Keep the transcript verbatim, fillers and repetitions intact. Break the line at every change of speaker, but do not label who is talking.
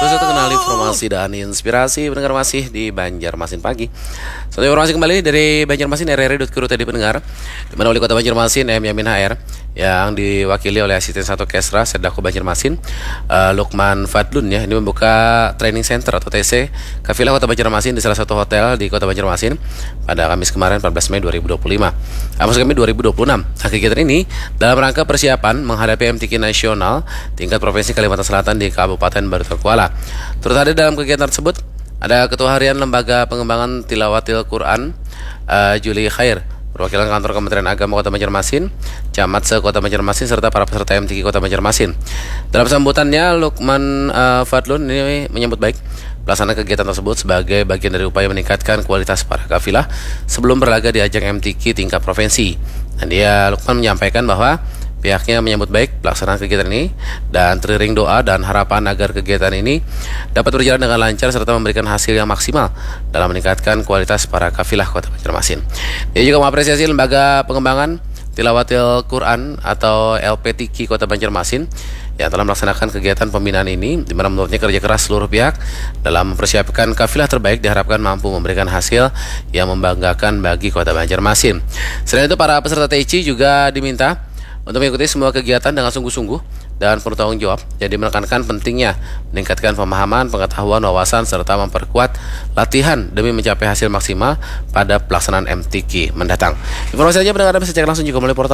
episode kenal informasi dan inspirasi pendengar masih di Banjarmasin Pagi. Satu informasi kembali dari Banjarmasin R R I dot co dot I D pendengar, di mana Wali Kota Banjarmasin M Yamin H R yang diwakili oleh Asisten satu Kesra Sedako Banjarmasin uh, Lukman Fadlun ya, ini membuka training center atau T C Kafilah Kota Banjarmasin di salah satu hotel di Kota Banjarmasin pada Kamis kemarin empat belas Mei dua ribu dua puluh lima. Maksud kami dua ribu dua puluh enam. Nah, kegiatan ini dalam rangka persiapan menghadapi M T Q nasional tingkat provinsi Kalimantan Selatan di Kabupaten Baru Kuala. Turut hadir dalam kegiatan tersebut ada Ketua Harian Lembaga Pengembangan Tilawatil Quran uh, Juli Khair, perwakilan kantor Kementerian Agama Kota Banjarmasin, Camat se-Kota Banjarmasin, serta para peserta M T Q Kota Banjarmasin. Dalam sambutannya, Lukman uh, Fadlun ini menyambut baik pelaksanaan kegiatan tersebut sebagai bagian dari upaya meningkatkan kualitas para kafilah sebelum berlaga di ajang M T Q tingkat provinsi. Dan dia, Lukman, menyampaikan bahwa pihaknya menyambut baik pelaksanaan kegiatan ini dan teriring doa dan harapan agar kegiatan ini dapat berjalan dengan lancar serta memberikan hasil yang maksimal dalam meningkatkan kualitas para kafilah Kota Banjarmasin. Dia juga mengapresiasi Lembaga Pengembangan Tilawatil Quran atau L P T Q Kota Banjarmasin yang telah melaksanakan kegiatan pembinaan ini, di mana menurutnya kerja keras seluruh pihak dalam mempersiapkan kafilah terbaik diharapkan mampu memberikan hasil yang membanggakan bagi Kota Banjarmasin. Selain itu, para peserta T C juga diminta untuk mengikuti semua kegiatan dengan sungguh-sungguh dan penuh tanggung jawab, jadi menekankan pentingnya meningkatkan pemahaman, pengetahuan, wawasan, serta memperkuat latihan demi mencapai hasil maksimal pada pelaksanaan M T Q mendatang. Informasi saja pendengar bisa cek langsung juga melalui portal